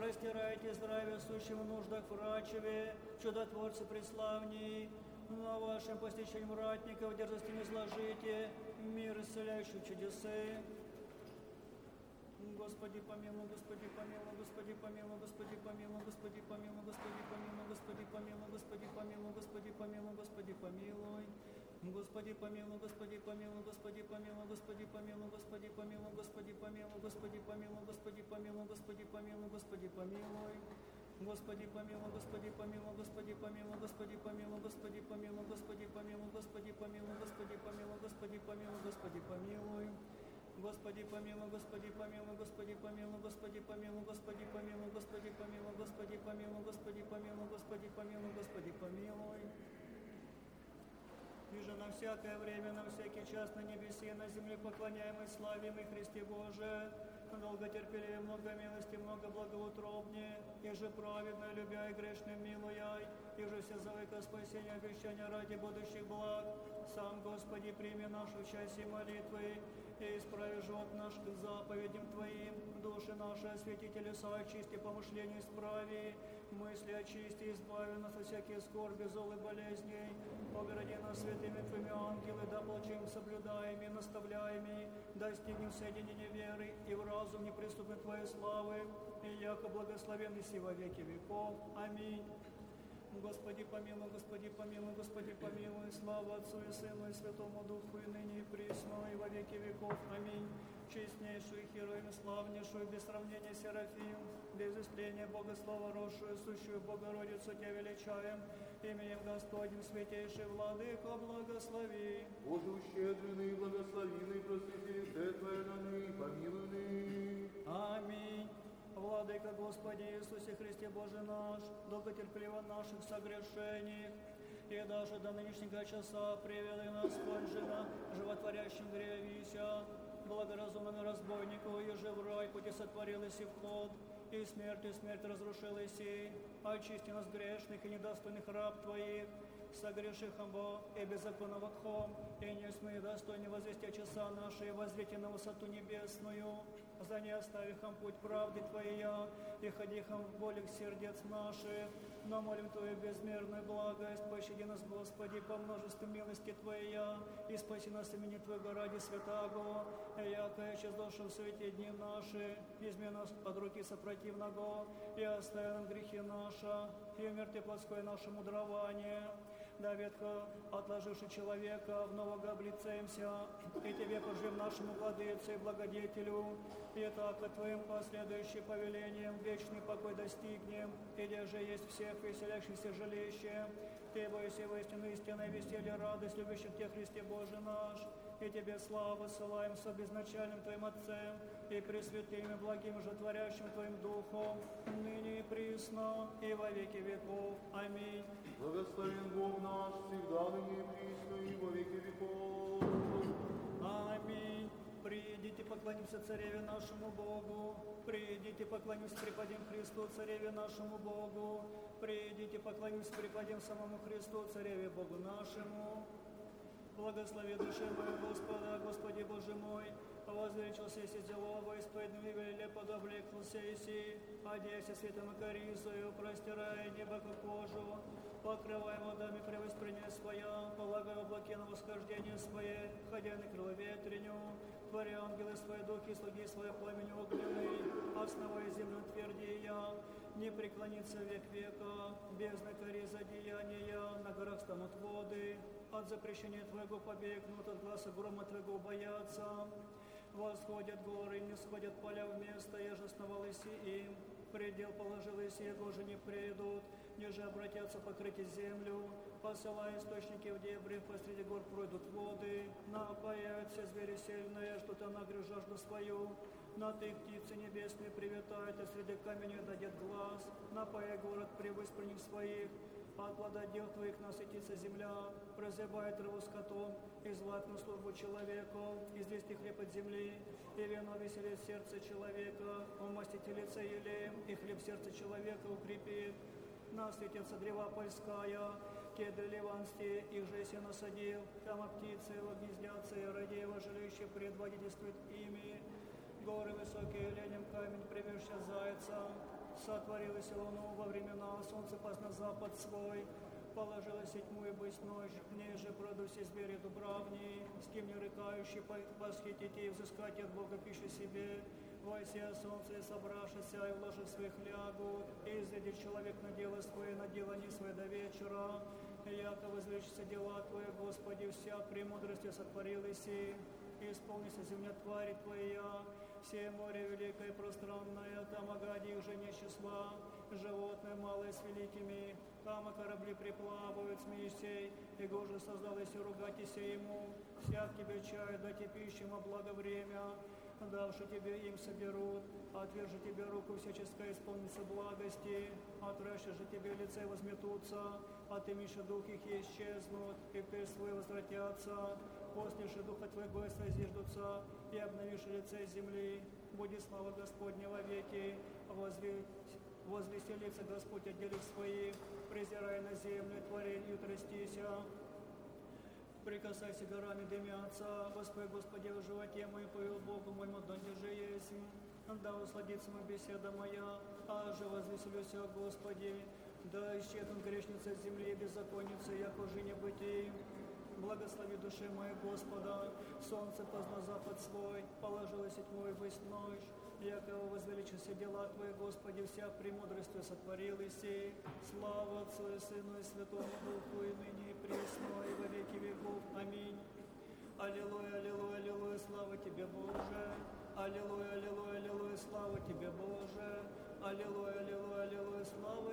Простирайте здравие сущим в нуждах врачеве, чудотворцы преславней, на вашем постичении ратников дерзости не сложите, мир исцеляющий чудесы. Господи помилуй, Господи помилуй, Господи помилуй, Господи помилуй, Господи помилуй, Господи помилуй, Господи помилуй, Господи помилуй, Господи помилуй, Господи помилуй. Господи помилуй, Господи помилуй, Господи помилуй, Господи помилуй, Господи помилуй, Господи помилуй, Господи помилуй, Господи помилуй, Господи помилуй, Господи помилуй. Господи помилуй, Господи помилуй, Господи помилуй, Господи помилуй, Господи помилуй, Господи помилуй, Господи помилуй, Господи помилуй, Господи помилуй, Господи помилуй. Господи помилуй, Господи помилуй, Господи помилуй, Господи помилуй, Господи помилуй, Господи помилуй, Господи помилуй, Господи помилуй, Господи помилуй, Господи помилуй. И же на всякое время, на всякий час, на небесе и на земле поклоняемый, славимый Христе Боже, долготерпеливее, много милости, много благоутробнее, и же праведно, любя и грешным милуяй, и же все зовы ко спасению, обещания ради будущих благ. Сам, Господи, прими нашу в часе молитвы, и исправи живот наш к заповедям Твоим, души наши освети, телеса очисти, помышления исправи, мысли очисти, избави нас от всяких скорби, зол и болезней, огради нас святыми Твоими ангелы, да получим соблюдаеми, наставляеми, достигнем соединения веры и в разум неприступной Твоей славы, и яко благословенный си во веки веков. Аминь. Господи помилуй, Господи помилуй, Господи помилуй, слава Отцу и Сыну и Святому Духу, и ныне и присно, и во веки веков. Аминь. Честнейшую, хероим, славнейшую, без сравнения Серафим, без истления Богослова, росшую, сущую Богородицу Тебя величаем, именем Господним, святейший Владыко, благослови. Боже ущедренный, благословенный, просвети лице Твое на ныне, помилуй ныне. Аминь. Владыка Господи Иисусе Христе Боже наш, долготерпеливо наших согрешениях, и даже до нынешнего часа привели нас кончено животворящим гревися, благоразумному разбойнику, и же в рай пути сотворилась и вход, и смерть разрушилась и очисти нас грешных и недостойных раб Твоих, согрешихом Бо и беззаконного хом, и не смы достойны возвестия часа наши, и возвети на высоту небесную, за не оставихом путь правды Твоя, и ходихом в болях сердец наших, но молим Твою безмерную благость, пощади нас, Господи, по множеству милости Твоя, и спаси нас имени Твоего ради святаго, и яко еще сдошел в свете дни наши, измени нас от руки сопротивного, и остави нам грехи наши, и умерти плотское наше мудрование, да ветко, отложивши человека, в нового облицаемся, и Тебе пожив нашему владыце и благодетелю, и так от Твоим последующим повелением вечный покой достигнем, и где же есть всех веселящихся жилище, Ты бойся воистину истинное веселье, радость, любящих Тебя, Христе Боже наш, и Тебе славу ссылаем со безначальным Твоим Отцем, и пресвятым и благим и животворящим Твоим Духом, ныне и присно, и во веки веков. Аминь. Благословен Бог наш, всегда ныне и присно, и во веки веков. Аминь. Придите, поклонимся Цареве нашему Богу. Придите, поклонимся, преподем Христу, Цареве нашему Богу. Придите, поклонимся, преподем самому Христу, Цареве Богу нашему. Благослови душе моя Господа, Господи Боже мой, возвеличился си делово, исповедным и велелепо облеклся иси, одейся светом и коризою, простирая небо как кожу, покрывай водами превосприня своя, полагай облаки на восхождение свое, ходя на крыло ветреню, твори ангелы свои, духи, слуги свои, пламень огненный, основая землю тверди я, не преклонится век века, бездна кориза деяния, на горах станут воды, от запрещения Твоего побегнут, от гласа грома Твоего боятся. Восходят горы, не сходят поля вместо, еже основалось им. Предел положилось, его же не придут, ниже обратятся покрыть землю. Посылая источники в дебри, посреди гор пройдут воды. Напоят все звери сильные, что-то нагрю жажду свою. На ты птицы небесные привитают, а среди каменей дадет глаз. Напоя город превыспренних своих. От плода дел Твоих насытится земля, прозябает траву скотом, и злак на службу человеку, извести хлеб от земли, и вино веселит сердце человека, умастите лице елеем, и хлеб сердца человека укрепит. Насытится древа польская, кедры ливанские, их же се насадил, там птицы его гнездятся, и ради его жилище предводительствует ими. Горы высокие, ленем камень, привешься зайца, Сотворилось луну во времена, солнце пас на запад свой. Положилась и тьму и бысть ночь, в ней же проду все звери дубравни, с кем не рыкающий восхитить и взыскать от Бога пищу себе. Войся солнце и собравшися, и вложив своих лягу, и изъедет человек на дело свое, на дело не свое до вечера. Яко возвеличится дела Твои, Господи, вся премудростью сотворилась, и исполнится земля твари Твоя. Все море великое и пространное, там огади их же не числа, животные малые с великими, там и корабли приплавают, смеешься, и Боже создал, если ругайтеся ему, всяк тебе чаю, дайте пищу ему благо время, давши тебе им соберут, отвержи тебе руку всяческая, исполнится благости, отращи же тебе лице возметутся, отымишь дух их и исчезнут, и песнь твои возвратятся, после же духа твоего созиждутся, и обновишь лице земли, будет слава Господня во веки, возвеселится Господь от делов своих, презирая на землю, творенью трястися. Прикасайся горами дымятся, Господи, Господи, в животе моем повел Богу моему, донде же есть. Да усладится моя беседа моя, а же возвеселюсь о Господи. Да исчезнут грешницы от земли и беззаконницы, яко же не бытий. Благослови душе моей Господа, солнце позна запад свой, положилось и тьму и бысть ночь. Яко возвеличился дела Твои, Господи, вся премудростью сотворилась, и слава Отцу и Сыну и Святому Духу, и ныне и присно, и во веки веков. Аминь. Аллилуйя, аллилуйя, аллилуйя, слава Тебе, Боже. Аллилуйя, аллилуйя, аллилуйя, слава Тебе, Боже. Аллилуйя, аллилуйя, аллилуйя, слава